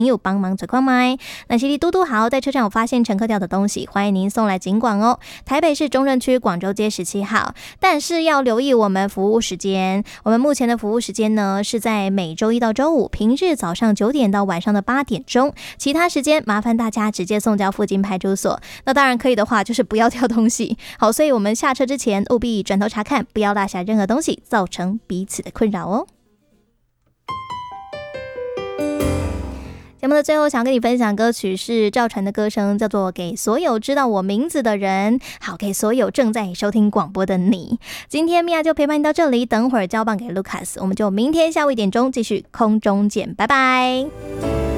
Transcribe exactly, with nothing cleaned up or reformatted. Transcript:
有帮忙折扣吗？那其实嘟嘟好，在车上有发现乘客掉的东西，欢迎您送来警广哦。台北市中正区广州街十七号，但是要留意我们服务时间。我们目前的服务时间呢，是在每周一到周五，平日早上九点到晚上的八点钟，其他时间麻烦大家直接送交附近派出所。那当然可以的话，就是不要掉东西。好，所以我们下车之前务必转头查看，不要落下任何东西，造成彼此的困扰哦。节目的最后想跟你分享歌曲是赵传的歌声，叫做给所有知道我名字的人，好，给所有正在收听广播的你。今天米娅就陪伴你到这里，等会儿交棒给 Lucas， 我们就明天下午一点钟继续空中见，拜拜。